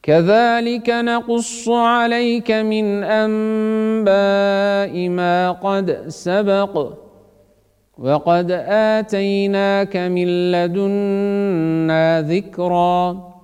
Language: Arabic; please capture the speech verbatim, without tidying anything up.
كذلك نقص عليك من أنباء ما قد سبق وقد آتيناك من لدنا ذكرا